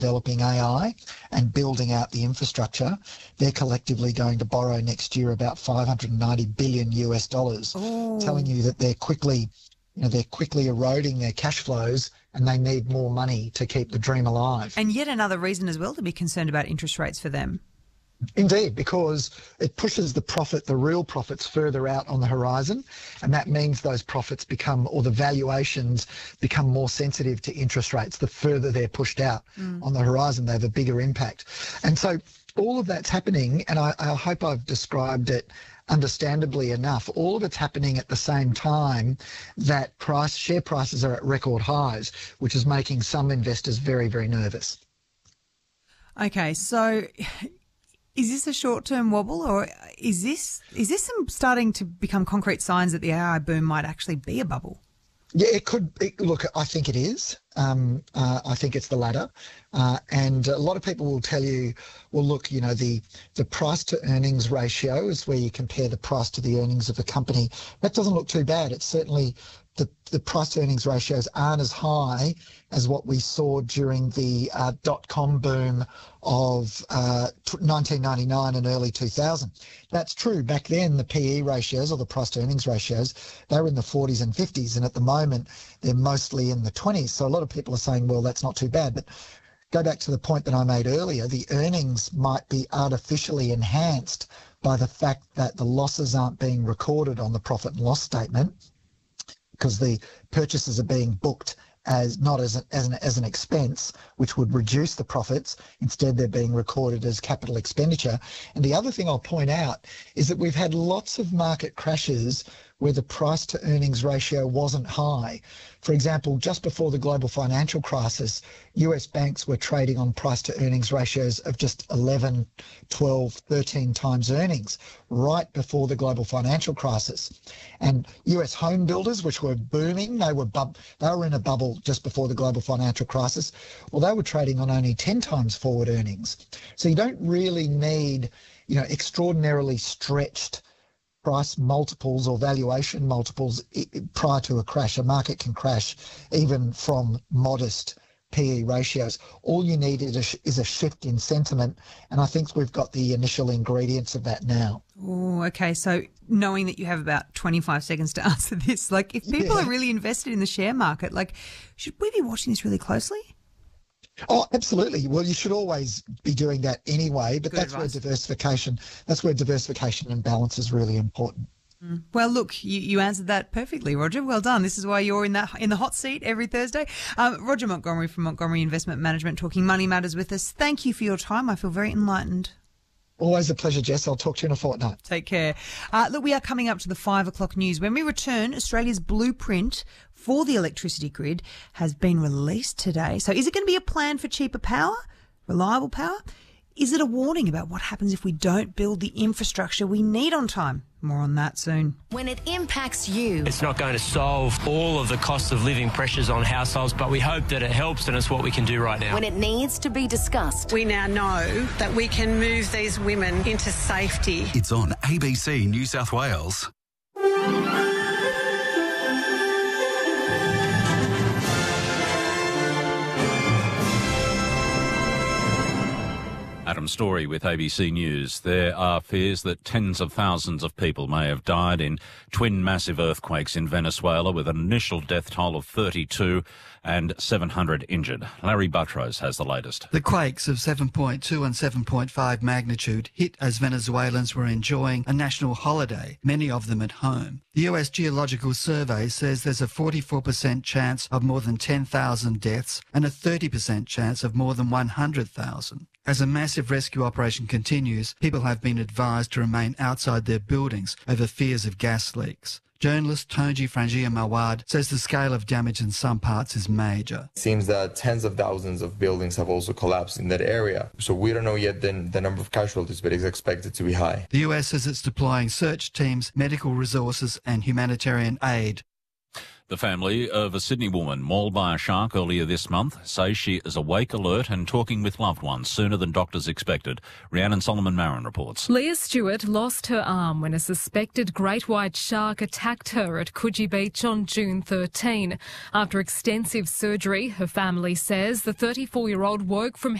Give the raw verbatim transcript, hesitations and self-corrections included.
developing A I and building out the infrastructure, they're collectively going to borrow next year about five hundred ninety billion U S dollars, Ooh. telling you that they're quickly, you know, they're quickly eroding their cash flows and they need more money to keep the dream alive. And yet another reason as well to be concerned about interest rates for them. Indeed, because it pushes the profit, the real profits, further out on the horizon, and that means those profits become, or the valuations become more sensitive to interest rates. The further they're pushed out mm. on the horizon, they have a bigger impact. And so all of that's happening, and I, I hope I've described it understandably enough. All of it's happening at the same time that price share prices are at record highs, which is making some investors very, very nervous. Okay, so is this a short-term wobble, or is this is this some starting to become concrete signs that the A I boom might actually be a bubble? Yeah, it could. It, look, I think it is. Um, uh, I think it's the latter. Uh, and a lot of people will tell you, well, look, you know, the the price to earnings ratio is where you compare the price to the earnings of a company. That doesn't look too bad. It's certainly the, the price to earnings ratios aren't as high as what we saw during the uh, dot-com boom of uh, nineteen ninety-nine and early two thousand. That's true. Back then, the P E ratios, or the price to earnings ratios, they were in the forties and fifties, and at the moment, they're mostly in the twenties. So a lot of people are saying, well, that's not too bad. But go back to the point that I made earlier, the earnings might be artificially enhanced by the fact that the losses aren't being recorded on the profit and loss statement, because the purchases are being booked as not as an, as an as an expense, which would reduce the profits. Instead, they're being recorded as capital expenditure. And the other thing I'll point out is that we've had lots of market crashes where the price to earnings ratio wasn't high. For example, just before the global financial crisis, U S banks were trading on price to earnings ratios of just eleven, twelve, thirteen times earnings right before the global financial crisis. And U S home builders, which were booming, they were bub- they were in a bubble just before the global financial crisis. Well, they were trading on only ten times forward earnings. So you don't really need, you know, extraordinarily stretched price multiples or valuation multiples prior to a crash. A market can crash even from modest P E ratios. All you need is a, is a shift in sentiment, and I think we've got the initial ingredients of that now. Oh, okay. So knowing that you have about twenty-five seconds to answer this, like if people yeah. are really invested in the share market, like should we be watching this really closely? Oh, absolutely. Well, you should always be doing that anyway, but Good that's advice. where diversification, that's where diversification and balance is really important. Mm. Well, look, you, you answered that perfectly, Roger. Well done. This is why you're in that in the hot seat every Thursday. Um, Roger Montgomery from Montgomery Investment Management talking money matters with us. Thank you for your time. I feel very enlightened. Always a pleasure, Jess. I'll talk to you in a fortnight. Take care. Uh, look, we are coming up to the five o'clock news. When we return, Australia's blueprint for the electricity grid has been released today. So is it going to be a plan for cheaper power, reliable power? Is it a warning about what happens if we don't build the infrastructure we need on time? More on that soon. When it impacts you. It's not going to solve all of the cost of living pressures on households, but we hope that it helps, and it's what we can do right now. When it needs to be discussed. We now know that we can move these women into safety. It's on A B C New South Wales. Adam Story with A B C News. There are fears that tens of thousands of people may have died in twin massive earthquakes in Venezuela, with an initial death toll of thirty-two and seven hundred injured. Larry Buttrose has the latest. The quakes of seven point two and seven point five magnitude hit as Venezuelans were enjoying a national holiday, many of them at home. The U S Geological Survey says there's a forty-four percent chance of more than ten thousand deaths and a thirty percent chance of more than one hundred thousand. As a massive rescue operation continues, people have been advised to remain outside their buildings over fears of gas leaks. Journalist Tonji Frangia-Mawad says the scale of damage in some parts is major. It seems that tens of thousands of buildings have also collapsed in that area. So we don't know yet the, the number of casualties, but it's expected to be high. The U S says it's deploying search teams, medical resources and humanitarian aid. The family of a Sydney woman mauled by a shark earlier this month say she is awake, alert and talking with loved ones sooner than doctors expected. Rhiannon Solomon-Marin reports. Leah Stewart lost her arm when a suspected great white shark attacked her at Coogee Beach on June thirteenth. After extensive surgery, her family says the thirty-four-year-old woke from